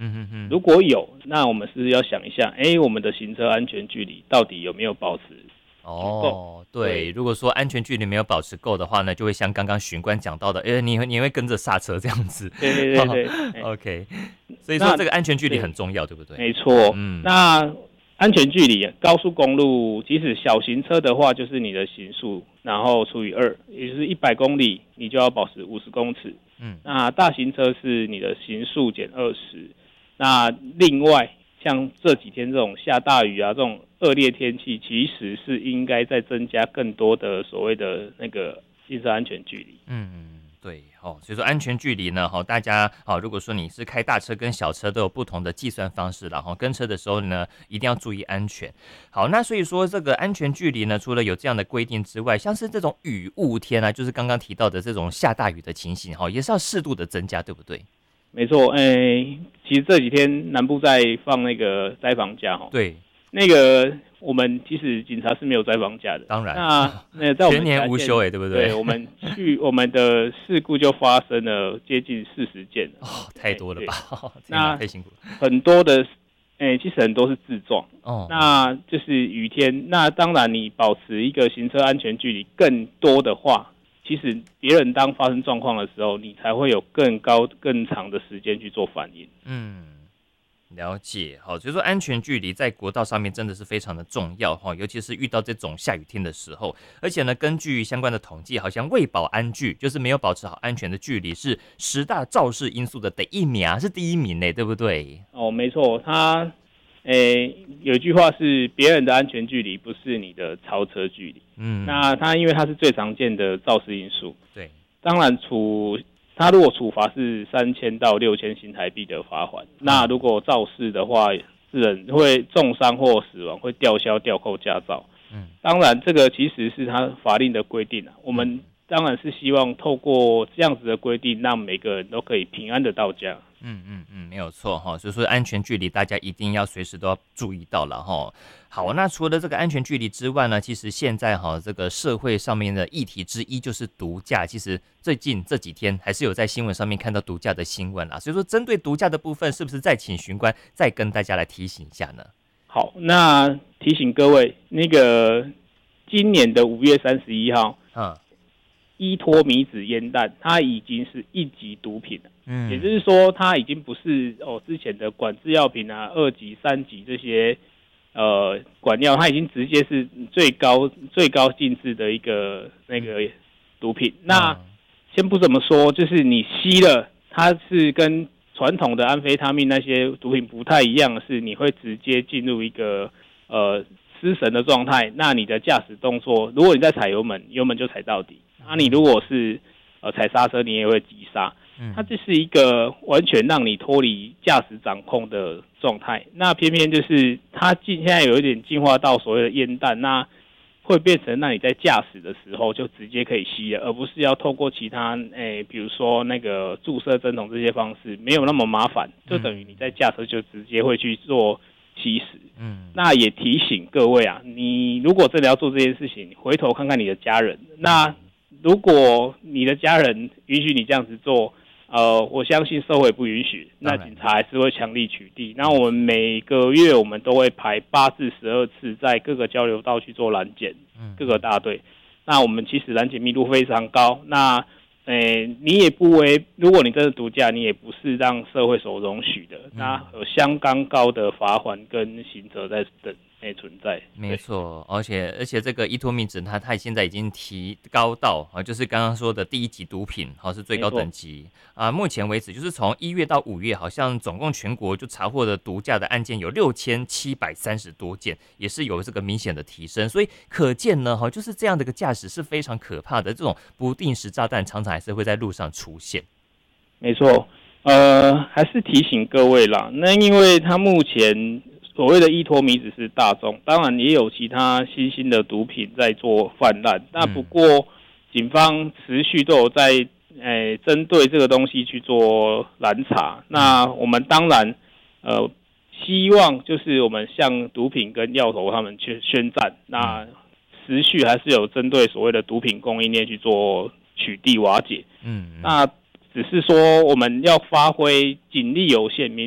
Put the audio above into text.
如果有，那我们是不是要想一下，我们的行车安全距离到底有没有保持足够？ 对，如果说安全距离没有保持够的话呢，就会像刚刚巡官讲到的，你会跟着刹车这样子。 对 OK， 所以说那这个安全距离很重要，对不对？ 没错。那安全距离，高速公路即使小型车的话，就是你的行速，然后除以2，也就是100公里，你就要保持50公尺。那大型车是你的行速减20。那另外，像这几天这种下大雨啊，这种恶劣天气，其实是应该再增加更多的所谓的那个行车安全距离。 对，所以说安全距离呢，大家如果说你是开大车跟小车都有不同的计算方式，然后跟车的时候呢，一定要注意安全。好，那所以说这个安全距离呢，除了有这样的规定之外，像是这种雨雾天啊，就是刚刚提到的这种下大雨的情形，也是要适度的增加，对不对？ 没错。其实这几天南部在放那个灾防假， 对， 那个我们其实警察是没有灾防假的， 当然， 那在我们全年无休对不对？ 对，我们的事故就发生了接近40件太多了吧？ 那太辛苦了。 很多的，其实很多是自撞那就是雨天，那当然你保持一个行车安全距离更多的话，其实别人当发生状况的时候，你才会有更高更长的时间去做反应。 了解。好，所以说安全距离在国道上面真的是非常的重要尤其是遇到这种下雨天的时候。而且呢，根据相关的统计，好像未保安距，就是没有保持好安全的距离，是10大肇事因素的第1名，是第1名呢，对不对？ 没错。他有一句话是别人的安全距离不是你的超车距离。那他因为他是最常见的肇事因素， 对， 当然他如果处罚是3000到6000新台币的罚款，那如果肇事的话，是人会重伤或死亡，会吊销吊扣驾照。当然这个其实是他法令的规定我们当然是希望透过这样子的规定，让每个人都可以平安的到家。 没有错所以说安全距离大家一定要随时都要注意到了好，那除了这个安全距离之外呢，其实现在这个社会上面的议题之一就是毒驾。其实最近这几天还是有在新闻上面看到毒驾的新闻所以说针对毒驾的部分，是不是再请巡官再跟大家来提醒一下呢？ 好，那提醒各位，那个今年的5月31号，依托米脂烟弹，它已经是1级毒品了。也就是说，它已经不是之前的管制药品2级、3级这些管药，它已经直接是最高禁制的一个那个毒品。那先不怎么说，就是你吸了，它是跟传统的安非他命那些毒品不太一样的是，你会直接进入一个失神的状态。那你的驾驶动作，如果你在踩油门，油门就踩到底。你如果是踩刹车，你也会急刹。它这是一个完全让你脱离驾驶掌控的状态。那偏偏就是它现在有一点进化到所谓的烟弹，那会变成那你在驾驶的时候就直接可以吸了，而不是要透过其他比如说那个注射针筒这些方式，没有那么麻烦，就等于你在驾车就直接会去做吸食。那也提醒各位你如果真的要做这件事情，回头看看你的家人。那如果你的家人允许你这样子做，我相信社会不允许，那警察还是会强力取缔。那我们每个月我们都会排8至12次在各个交流道去做拦检，各个大队。那我们其实拦检密度非常高。那你也如果你真的毒驾，你也不是让社会所容许的。那有相当高的罚款跟刑责在存在。 没错，而且这个依托命脂它现在已经提高到就是刚刚说的第1级毒品是最高等级目前为止就是从1月到5月，好像总共全国就查获的毒驾的案件有6730多件，也是有这个明显的提升。所以可见呢就是这样的一个驾驶是非常可怕的，这种不定时炸弹常常还是会在路上出现。 没错，还是提醒各位啦。那因为它目前所谓的依托米脂是大宗，当然也有其他新兴的毒品在做泛滥。那不过警方持续都有在针对这个东西去做拦查。那我们当然希望就是我们向毒品跟药头他们去宣战。那持续还是有针对所谓的毒品供应链去做取缔瓦解。那只是说我们要发挥警力有限，